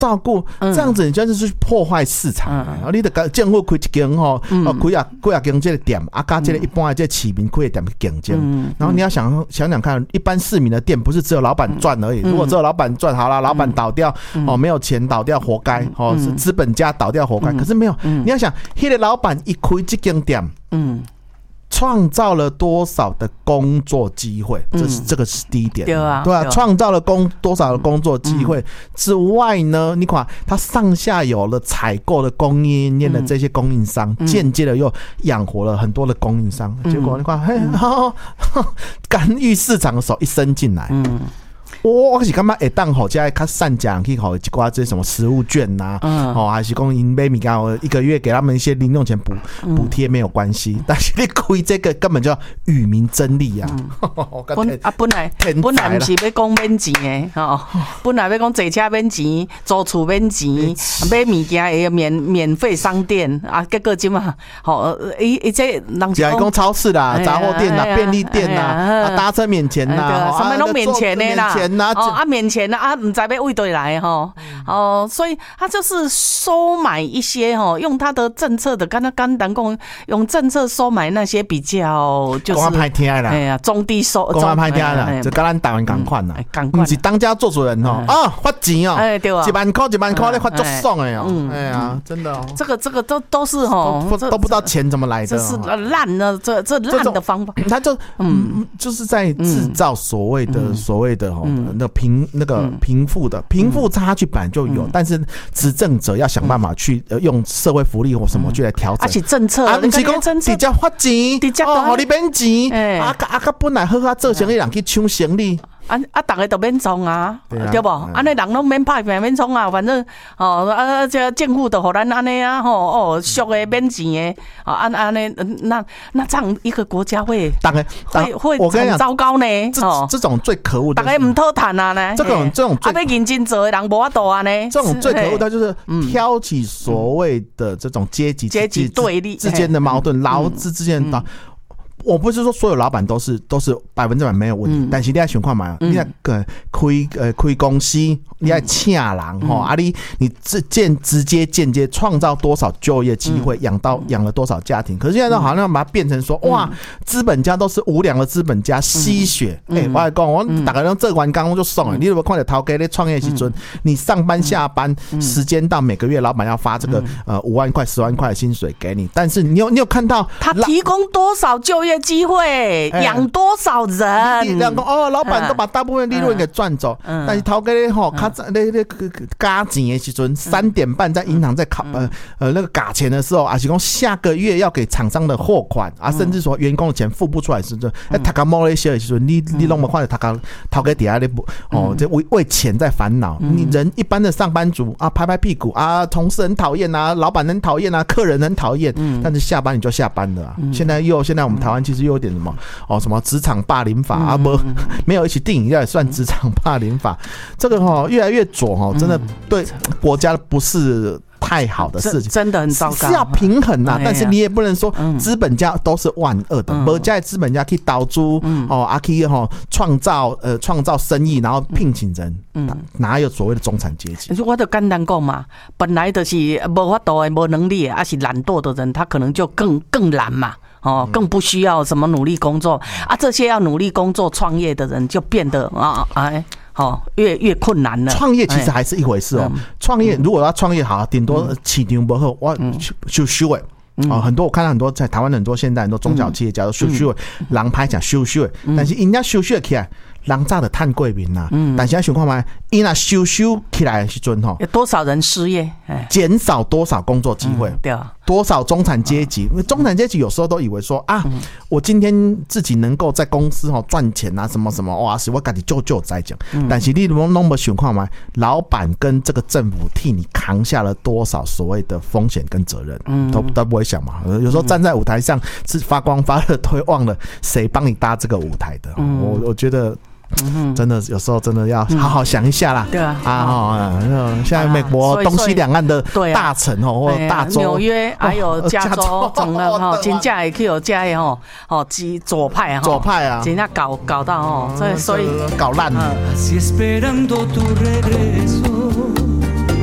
照顾，这样子你就是去破坏市场。你得政府开一间吼，开啊间这个店，加这个一般的这市民开的店去竞争。然后你要想看，一般市民的店不是只有老板赚而已。如果只有老板赚，好了，老板倒掉，没有钱倒掉活该，是资本家倒掉活该。可是没有，你要想，那个老板一开这间店，创造了多少的工作机会？这个是第一点，对啊，创造了多少的工作机会之外呢？你看，它上下游的采购的供应链的这些供应商，间接的又养活了很多的供应商。结果你看，干预市场的手一伸进来，我是感觉会当吼，这较善讲去吼一寡这什么食物券呐，还是讲因买物件一个月给他们一些零用钱补贴没有关系，但是你开这个根本就与民争利啊！ 本来不是要讲免钱的本来要讲坐车免钱，租厝免钱，买物件也免费商店啊，结果今嘛伊这人是讲超市啦、杂货店啦、便利店啦、搭车免钱啦， 什么都免钱的啦。免钱啦不知要为对来所以他就是收买一些用他的政策的，刚刚讲用政策收买那些比较就是讲歹听的啦， 中低收， 讲歹听的啦，就跟咱台湾同款啦，不是当家做主人发钱对啊 ，1万块你发足爽的真的这个都是都不知道钱怎么来的， 这是烂的，这烂的方法， 他就是在制造所谓的那个贫富差距本来就有，但是执政者要想办法去用社会福利或什么去来调整， 而且政策不是讲直接发钱，让你免钱，本来好做生意人去抢生意。 大家都免创对不？安尼人拢免拍片免创反正这政府都互咱安尼俗的免钱的安尼那这样一个国家会很糟糕呢。 这种最可恶的， 大家唔讨谈呢。这种要认真做的人无法度呢。 这种最可恶的就是挑起所谓的这种阶级对立之间的矛盾，劳资之间的。我不是说所有老板都是100%没有问题，但是你要想看嘛，你要开公司，你要请人你直接间接创造多少就业机会，养了多少家庭。可是现在都好像把它变成说，哇，资本家都是无良的资本家吸血。我来讲，我大概做完工我就送了。你如果看到头家在创业时阵，你上班下班时间到，每个月老板要发这个5万块10万块的薪水给你，但是你有看到他提供多少就业机会，养多少人？ 老板都把大部分利润给赚走，但是头家加钱的时阵，3点半在银行在考那个嘎钱的时候，还是说下个月要给厂商的货款甚至说员工的钱付不出来时阵，他刚摸了一些的时阵，你弄不看到他头家底下这为钱在烦恼。你人一般的上班族拍拍屁股同事很讨厌老板很讨厌客人很讨厌，但是下班你就下班了现在我们台湾其实又有点什么职场霸凌法没有一起定义也算职场霸凌法，这个越来越左真的对国家不是太好的事情， 真的很糟糕， 是要平衡但是你也不能说资本家都是万恶的，没家的资本家去投资去创造生意，然后聘请人，哪有所谓的中产阶级？ 我就简单讲嘛，本来就是没法度的、没能力的，还是懒惰的人，他可能就更懒嘛。更不需要什么努力工作这些要努力工作创业的人就变得越困难了。 创业其实还是一回事创业如果要创业好，顶多市场不好，我收很多我看到很多在台湾很多现在很多中小企业家都收人拍讲收但是人家收起来。人早就赚过面啦，但是要想看嘛，他若收起来的时阵有多少人失业， 减少多少工作机会， 对多少中产阶级，中产阶级有时候都以为说我今天自己能够在公司赚钱什么什么，哇，是我自己就在讲，但是你弄不想看嘛，老板跟这个政府替你扛下了多少所谓的风险跟责任，都不会想嘛。有时候站在舞台上是发光发热，都会忘了谁帮你搭这个舞台的。我觉得。真的有时候真的要好好想一下啦。 对现在美国东西两岸的大城或大州， 纽约还有加州，真的真正会去有这的左派真正搞到所以搞烂了。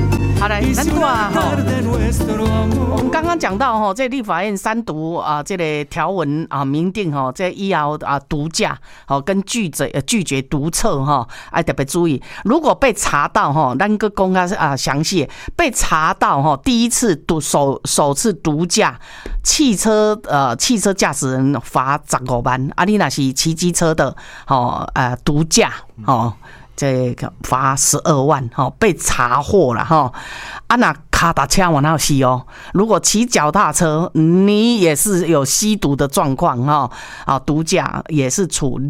好来，咱看我们刚刚讲到哈，这立法院3读啊，这个条文啊明定哈，这以后啊毒驾好跟拒绝毒测哈，哎特别注意，如果被查到哈，咱个公开啊详细被查到哈，第一次首次毒驾，汽车驾驶人罚15万，啊你那是骑机车的毒驾哦。这个罚12万被查获了哈。啊，那卡达车往那吸哦。如果骑脚踏车，你也是有吸毒的状况哈。毒驾也是处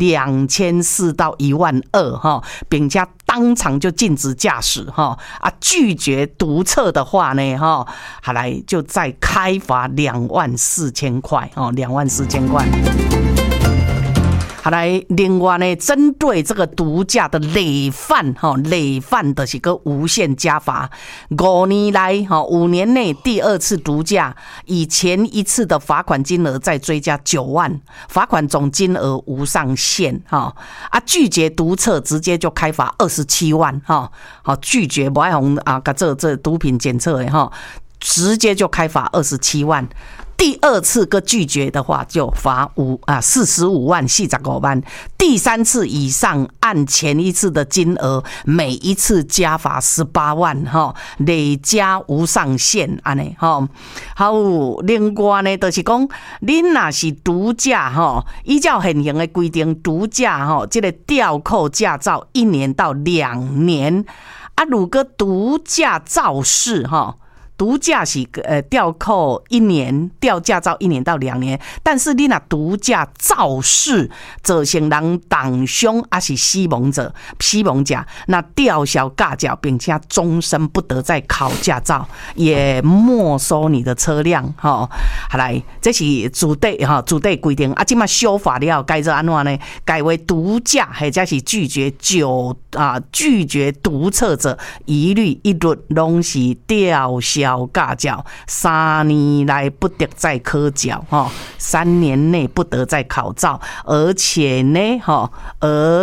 2400到12000哈，并且当场就禁止驾驶哈。拒绝毒测的话呢哈，好来就再开罚24000块哦，24000块。好来，另外呢，针对这个毒驾的累犯就是个无限加罚。5年来5年内第2次毒驾，以前一次的罚款金额再追加9万，罚款总金额无上限拒绝毒测直接就开罚27万拒绝不爱红这毒品检测的直接就开罚27万。第2次个拒绝的话，就罚45万45万。第3次以上，按前一次的金额，每一次加罚18万累加无上限安尼还有另外呢，就是讲，恁若是毒驾依照现行的规定，毒驾这个吊扣驾照1年到2年。如果毒驾肇事毒驾是吊扣1年，吊驾照1年到2年，但是你若毒驾肇事，造成人重伤还是死亡者，那吊销驾照，并且终身不得再考驾照，也没收你的车辆好来，这是主体规定啊。现在修法了改做安怎呢？改为毒驾或者是拒绝毒测者，一律拢是吊销驾照，3年来不得再科缴，3年内不得再考照，而且呢，